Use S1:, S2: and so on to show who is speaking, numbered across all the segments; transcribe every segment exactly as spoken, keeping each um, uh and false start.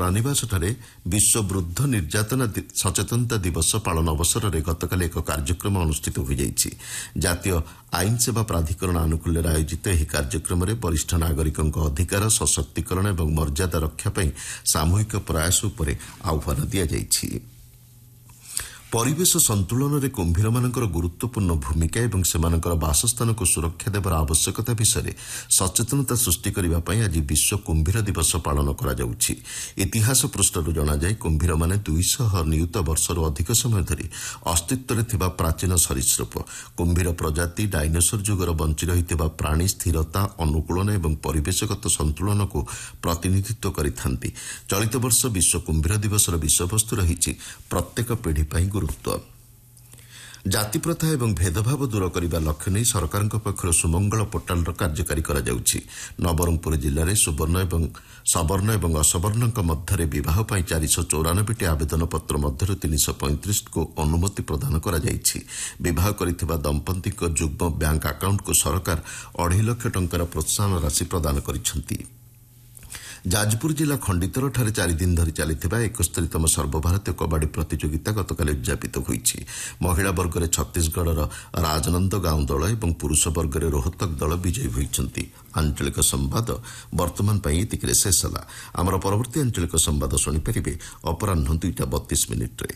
S1: ରାନୀବାସଠାରେ ବିଶ୍ୱ ବୃଦ୍ଧ ନିର୍ଯାତନା ସଚେତନତା ଦିବସ ପାଳନ ଅବସରରେ ଗତକାଲି ଏକ କାର୍ଯ୍ୟକ୍ରମ ଅନୁଷ୍ଠିତ ହୋଇଯାଇଛି। ଜାତୀୟ ଆଇନ ସେବା ପ୍ରାଧିକରଣ ଆନୁକୂଲ୍ୟରେ ଆୟୋଜିତ ଏହି କାର୍ଯ୍ୟକ୍ରମରେ ବରିଷ୍ଠ ନାଗରିକଙ୍କ ଅଧିକାର ସଶକ୍ତିକରଣ ଏବଂ ମର୍ଯ୍ୟାଦା ରକ୍ଷା ପାଇଁ ସାମୂହିକ ପ୍ରୟାସ ଉପରେ ଆହ୍ୱାନ ଦିଆଯାଇଛି। ପରିବେଶ ସନ୍ତୁଳନରେ କୁମ୍ଭୀରମାନଙ୍କର ଗୁରୁତ୍ୱପୂର୍ଣ୍ଣ ଭୂମିକା ଏବଂ ସେମାନଙ୍କର ବାସସ୍ଥାନକୁ ସୁରକ୍ଷା ଦେବାର ଆବଶ୍ୟକତା ବିଷୟରେ ସଚେତନତା ସୃଷ୍ଟି କରିବା ପାଇଁ ଆଜି ବିଶ୍ୱ କୁମ୍ଭୀର ଦିବସ ପାଳନ କରାଯାଉଛି। ଇତିହାସ ପୃଷ୍ଠାରୁ ଜଣାଯାଏ କୁମ୍ଭୀରମାନେ ଦୁଇଶହ ନିୟୁତ ବର୍ଷରୁ ଅଧିକ ସମୟ ଧରି ଅସ୍ତିତ୍ୱରେ ଥିବା ପ୍ରାଚୀନ ସରୀସୃପ। କୁମ୍ଭୀର ପ୍ରଜାତି ଡାଇନୋସର ଯୁଗର ବଞ୍ଚି ରହିଥିବା ପ୍ରାଣୀ ସ୍ଥିରତା ଅନୁକୂଳନ ଏବଂ ପରିବେଶଗତ ସନ୍ତୁଳନକୁ ପ୍ରତିନିଧିତ୍ୱ କରିଥାନ୍ତି। ଚଳିତ ବର୍ଷ ବିଶ୍ୱ କୁମ୍ଭୀର ଦିବସର ବିଷୟବସ୍ତୁ ରହିଛି ପ୍ରତ୍ୟେକ ପିଢ଼ି ପାଇଁ ଗୁରୁତ୍ୱ। ଜାତିପ୍ରଥା ଏବଂ ଭେଦଭାବ ଦୂର କରିବା ଲକ୍ଷ୍ୟ ନେଇ ସରକାରଙ୍କ ପକ୍ଷରୁ ସୁମଙ୍ଗଳ ପୋର୍ଟାଲର କାର୍ଯ୍ୟକାରୀ କରାଯାଉଛି। ନବରଙ୍ଗପୁର ଜିଲ୍ଲାରେ ସୁବର୍ଣ୍ଣ ଏବଂ ସବର୍ଣ୍ଣ ଏବଂ ଅସବର୍ଣ୍ଣଙ୍କ ମଧ୍ୟରେ ବିବାହ ପାଇଁ ଚାରିଶହ ଚଉରାନବେଟି ଆବେଦନପତ୍ର ମଧ୍ୟରୁ ତିନିଶହ ପଇଁତିରିଶକୁ ଅନୁମତି ପ୍ରଦାନ କରାଯାଇଛି। ବିବାହ କରିଥିବା ଦମ୍ପତିଙ୍କ ଯୁଗ୍ମ ବ୍ୟାଙ୍କ ଆକାଉଣ୍ଟକୁ ସରକାର ଅଢ଼େଇ ଲକ୍ଷ ଟଙ୍କାର ପ୍ରୋତ୍ସାହନ ରାଶି ପ୍ରଦାନ କରିଛନ୍ତି। ଯାଜପୁର ଜିଲ୍ଲା ଖଣ୍ଡିତରଠାରେ ଚାରିଦିନ ଧରି ଚାଲିଥିବା ଏକସ୍ତରୀତମ ସର୍ବଭାରତୀୟ କବାଡି ପ୍ରତିଯୋଗିତା ଗତକାଲି ଉଦ୍ଯାପିତ ହୋଇଛି। ମହିଳା ବର୍ଗରେ ଛତିଶଗଡ଼ର ରାଜନନ୍ଦ ଗାଁଓ ଦଳ ଏବଂ ପୁରୁଷ ବର୍ଗରେ ରୋହତକ ଦଳ ବିଜୟୀ ହୋଇଛନ୍ତି। ଆଞ୍ଚଳିକ ସମ୍ବାଦ ବର୍ତ୍ତମାନ ପାଇଁ ଏତିକିରେ ଶେଷ ହେଲା। ଆମର ପରବର୍ତ୍ତୀ ଆଞ୍ଚଳିକ ସମ୍ବାଦ ଶୁଣିପାରିବେ ଅପରାହ୍ନ ଦୁଇଟା ବତିଶ ମିନିଟ୍ରେ।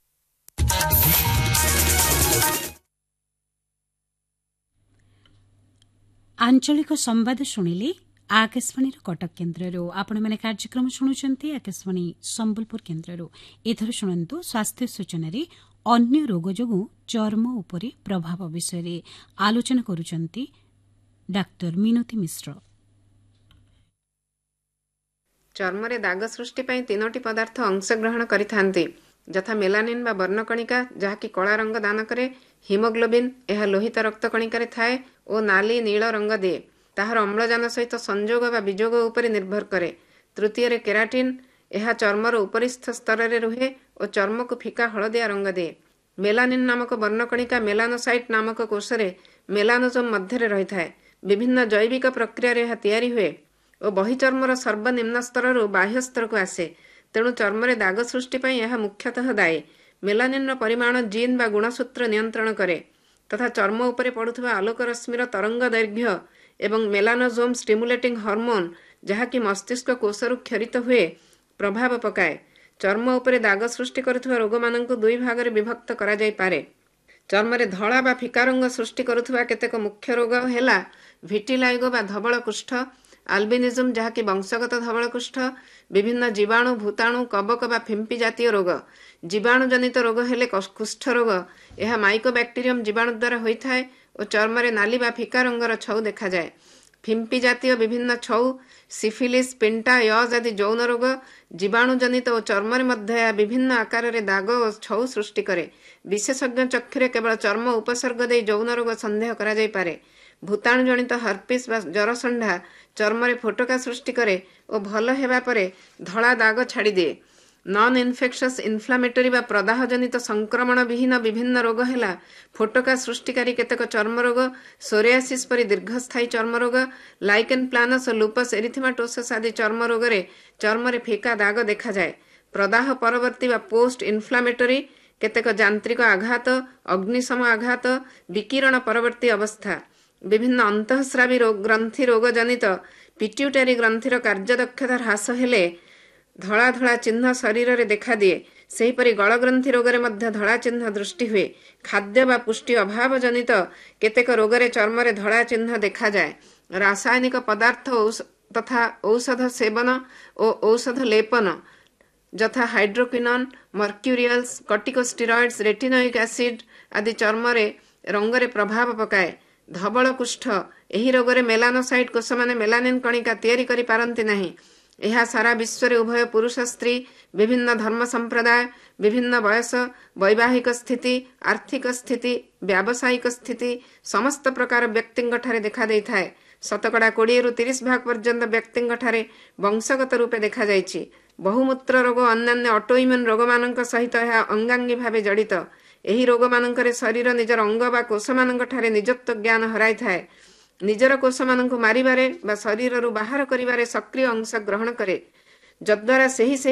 S2: ଆଞ୍ଚଳିକ ସମ୍ବାଦ ଶୁଣିଲେ ଆକାଶବାଣୀର କଟକ କେନ୍ଦ୍ରରୁ ଆପଣମାନେ କାର୍ଯ୍ୟକ୍ରମ ଶୁଣୁଛନ୍ତି ଆକାଶବାଣୀ ସମ୍ବଲପୁର କେନ୍ଦ୍ରରୁ। ଏଥର ଶୁଣନ୍ତୁ ସ୍ୱାସ୍ଥ୍ୟ ସୂଚନାରେ ଅନ୍ୟ ରୋଗ ଯୋଗୁଁ ଚର୍ମ ଉପରେ ପ୍ରଭାବ ବିଷୟରେ ଆଲୋଚନା କରୁଛନ୍ତି ଡାକ୍ତର ମିନତି ମିଶ୍ର।
S3: ଚର୍ମରେ ଦାଗ ସୃଷ୍ଟି ପାଇଁ ତିନୋଟି ପଦାର୍ଥ ଅଂଶଗ୍ରହଣ କରିଥାନ୍ତି, ଯଥା ମେଲାନିନ୍ ବା ବର୍ଣ୍ଣକଣିକା ଯାହାକି କଳା ରଙ୍ଗ ଦାନ କରେ, ହିମୋଗ୍ଲୋବିନ୍ ଏହା ଲୋହିତ ରକ୍ତକଣିକାରେ ଥାଏ ଓ ନାଲି ନୀଳ ରଙ୍ଗ ଦିଏ। ତାହାର ଅମ୍ଳଜାନ ସହିତ ସଂଯୋଗ ବା ବିଯୋଗ ଉପରେ ନିର୍ଭର କରେ। ତୃତୀୟରେ କେରାଟିନ୍, ଏହା ଚର୍ମର ଉପରିସ୍ଥ ସ୍ତରରେ ରୁହେ ଓ ଚର୍ମକୁ ଫିକା ହଳଦିଆ ରଙ୍ଗ ଦିଏ। ମେଲାନିନ୍ ନାମକ ବର୍ଣ୍ଣକଣିକା ମେଲାନୋସାଇଟ୍ ନାମକ କୋଷରେ ମେଲାନୋଜୋମ୍ ମଧ୍ୟରେ ରହିଥାଏ। ବିଭିନ୍ନ ଜୈବିକ ପ୍ରକ୍ରିୟାରେ ଏହା ତିଆରି ହୁଏ ଓ ବହିଚର୍ମର ସର୍ବନିମ୍ନ ସ୍ତରରୁ ବାହ୍ୟ ସ୍ତରକୁ ଆସେ। ତେଣୁ ଚର୍ମରେ ଦାଗ ସୃଷ୍ଟି ପାଇଁ ଏହା ମୁଖ୍ୟତଃ ଦାୟୀ। ମେଲାନିନ୍ର ପରିମାଣ ଜିନ୍ ବା ଗୁଣସୂତ୍ର ନିୟନ୍ତ୍ରଣ କରେ ତଥା ଚର୍ମ ଉପରେ ପଡ଼ୁଥିବା ଆଲୋକ ରଶ୍ମିର ତରଙ୍ଗ ଦୈର୍ଘ୍ୟ ଏବଂ ମେଲାନୋଜୋମ୍ ଷ୍ଟିମୁଲେଟିଂ ହର୍ମୋନ୍ ଯାହାକି ମସ୍ତିଷ୍କ କୋଷରୁ କ୍ଷରିତ ହୁଏ ପ୍ରଭାବ ପକାଏ। ଚର୍ମ ଉପରେ ଦାଗ ସୃଷ୍ଟି କରୁଥିବା ରୋଗମାନଙ୍କୁ ଦୁଇ ଭାଗରେ ବିଭକ୍ତ କରାଯାଇପାରେ। ଚର୍ମରେ ଧଳା ବା ଫିକା ରଙ୍ଗ ସୃଷ୍ଟି କରୁଥିବା କେତେକ ମୁଖ୍ୟ ରୋଗ ହେଲା ଭିଟିଲାଇଗୋ ବା ଧବଳ କୁଷ୍ଠ, ଆଲବିନିଜମ୍ ଯାହାକି ବଂଶଗତ ଧବଳ କୁଷ୍ଠ, ବିଭିନ୍ନ ଜୀବାଣୁ ଭୂତାଣୁ କବକ ବା ଫିମ୍ପି ଜାତୀୟ ରୋଗ। ଜୀବାଣୁ ଜନିତ ରୋଗ ହେଲେ କୁଷ୍ଠ ରୋଗ। ଏହା ମାଇକୋବ୍ୟାକ୍ଟେରିୟମ୍ ଜୀବାଣୁ ଦ୍ୱାରା ହୋଇଥାଏ ଓ ଚର୍ମରେ ନାଲି ବା ଫିକା ରଙ୍ଗର ଛଉ ଦେଖାଯାଏ। ଫିମ୍ପି ଜାତୀୟ ବିଭିନ୍ନ ଛଉ, ସିଫିଲିସ୍, ପିଣ୍ଟା, ୟଜ୍ ଆଦି ଯୌନ ରୋଗ। ଜୀବାଣୁ ଜନିତ ଓ ଚର୍ମରେ ମଧ୍ୟ ଏହା ବିଭିନ୍ନ ଆକାରରେ ଦାଗ ଓ ଛଉ ସୃଷ୍ଟି କରେ। ବିଶେଷଜ୍ଞ ଚକ୍ଷୁରେ କେବଳ ଚର୍ମ ଉପସର୍ଗ ଦେଇ ଯୌନ ରୋଗ ସନ୍ଦେହ କରାଯାଇପାରେ। ଭୂତାଣୁ ଜନିତ ହର୍ପିସ୍ ବା ଜରଷଣ୍ଡା ଚର୍ମରେ ଫୋଟକା ସୃଷ୍ଟି କରେ ଓ ଭଲ ହେବା ପରେ ଧଳା ଦାଗ ଛାଡ଼ିଦିଏ। ନନ୍ ଇନଫେକ୍ସସ୍ ଇନଫ୍ଲାମେଟୋରୀ ବା ପ୍ରଦାହ ଜନିତ ସଂକ୍ରମଣ ବିହୀନ ବିଭିନ୍ନ ରୋଗ ହେଲା ଫୋଟକା ସୃଷ୍ଟିକାରୀ କେତେକ ଚର୍ମ ରୋଗ, ସୋରିଆସିସ୍ ପରି ଦୀର୍ଘସ୍ଥାୟୀ ଚର୍ମ ରୋଗ, ଲାଇକେନ୍ ପ୍ଲାନସ୍ ଓ ଲୁପସ୍ ଏରିଥିମାଟୋସସ୍ ଆଦି ଚର୍ମ ରୋଗରେ ଚର୍ମରେ ଫିକା ଦାଗ ଦେଖାଯାଏ। ପ୍ରଦାହ ପରବର୍ତ୍ତୀ ବା ପୋଷ୍ଟ ଇନଫ୍ଲାମେଟୋରୀ କେତେକ ଯାନ୍ତ୍ରିକ ଆଘାତ, ଅଗ୍ନିଶମ ଆଘାତ, ବିକିରଣ ପରବର୍ତ୍ତୀ ଅବସ୍ଥା। ବିଭିନ୍ନ ଅନ୍ତଃସ୍ରାବୀ ଗ୍ରନ୍ଥି ରୋଗ ଜନିତ ପିଟ୍ୟୁଟାରୀ ଗ୍ରନ୍ଥିର କାର୍ଯ୍ୟଦକ୍ଷତା ହ୍ରାସ ହେଲେ ଧଳା ଧଳା ଚିହ୍ନ ଶରୀରରେ ଦେଖାଦିଏ। ସେହିପରି ଗଳଗ୍ରନ୍ଥି ରୋଗରେ ମଧ୍ୟ ଧଳା ଚିହ୍ନ ଦୃଷ୍ଟି ହୁଏ। ଖାଦ୍ୟ ବା ପୁଷ୍ଟି ଅଭାବ ଜନିତ କେତେକ ରୋଗରେ ଚର୍ମରେ ଧଳା ଚିହ୍ନ ଦେଖାଯାଏ। ରାସାୟନିକ ପଦାର୍ଥ ତଥା ଔଷଧ ସେବନ ଓ ଔଷଧ ଲେପନ ଯଥା ହାଇଡ୍ରୋକ୍ୱିନନ୍, ମର୍କ୍ୟୁରିଅଲ୍ସ, କର୍ଟିକୋଷ୍ଟିରଏଡ୍ସ, ରେଟିନୋଇକ୍ ଆସିଡ୍ ଆଦି ଚର୍ମରେ ରଙ୍ଗରେ ପ୍ରଭାବ ପକାଏ। ଧବଳ କୁଷ୍ଠ, ଏହି ରୋଗରେ ମେଲାନୋସାଇଟ୍ କୋଷମାନେ ମେଲାନିନ୍ କଣିକା ତିଆରି କରିପାରନ୍ତି ନାହିଁ। ଏହା ସାରା ବିଶ୍ୱରେ ଉଭୟ ପୁରୁଷ ସ୍ତ୍ରୀ, ବିଭିନ୍ନ ଧର୍ମ ସମ୍ପ୍ରଦାୟ, ବିଭିନ୍ନ ବୟସ, ବୈବାହିକ ସ୍ଥିତି, ଆର୍ଥିକ ସ୍ଥିତି, ବ୍ୟାବସାୟିକ ସ୍ଥିତି ସମସ୍ତ ପ୍ରକାର ବ୍ୟକ୍ତିଙ୍କଠାରେ ଦେଖାଦେଇଥାଏ। ଶତକଡ଼ା କୋଡ଼ିଏରୁ ତିରିଶ ଭାଗ ପର୍ଯ୍ୟନ୍ତ ବ୍ୟକ୍ତିଙ୍କଠାରେ ବଂଶଗତ ରୂପେ ଦେଖାଯାଇଛି। ବହୁମୂତ୍ର ରୋଗ ଓ ଅନ୍ୟାନ୍ୟ ଅଟୋଇମ୍ୟୁନ୍ ରୋଗମାନଙ୍କ ସହିତ ଏହା ଅଙ୍ଗାଙ୍ଗୀ ଭାବେ ଜଡ଼ିତ। ଏହି ରୋଗମାନଙ୍କରେ ଶରୀର ନିଜର ଅଙ୍ଗ ବା କୋଷମାନଙ୍କଠାରେ ନିଜତ୍ୱ ଜ୍ଞାନ ହରାଇଥାଏ। ନିଜର କୋଷମାନଙ୍କୁ ମାରିବାରେ ବା ଶରୀରରୁ ବାହାର କରିବାରେ ସକ୍ରିୟ ଅଂଶ ଗ୍ରହଣ କରେ, ଯଦ୍ୱାରା ସେହି